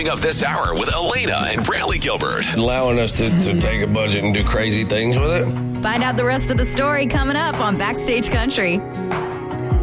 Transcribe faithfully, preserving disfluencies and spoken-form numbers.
up this hour with Elena and Brantley Gilbert. Allowing us to, to take a budget and do crazy things with it. Find out the rest of the story coming up on Backstage Country.